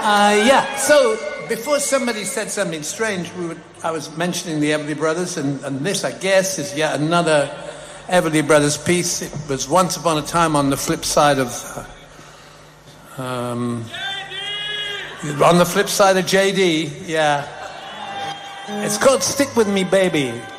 Yeah, so before somebody said something strange, I was mentioning the Everly Brothers, and this, I guess, is yet another Everly Brothers piece. It was Once Upon a Time on the flip side of... on the flip side of JD, yeah. It's called Stick With Me, Baby.